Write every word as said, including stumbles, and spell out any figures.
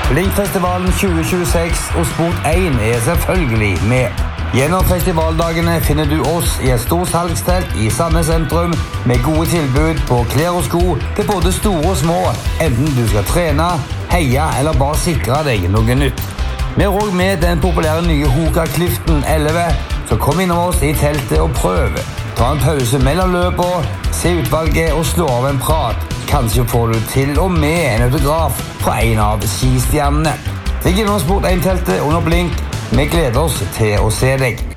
Blinkfestivalen tjue tjueseks og Sport én er selvfølgelig med. Gjennom festivaldagene finner du oss i et stort salgstelt i Sandnes sentrum med gode tilbud på klær og sko til både store og små, enten du skal trene, heie eller bare sikre deg noe nytt. Vi har også med den populære nye Hoka Clifton elleve, så kom innom oss i teltet og prøv. Ta en pause mellom løpene, se utvalget og slå av en prat. Kanskje får du til og med en autograf fra en av skistjernene. Stikk innom Sport én-teltet under Blink. Vi gleder oss til å se deg.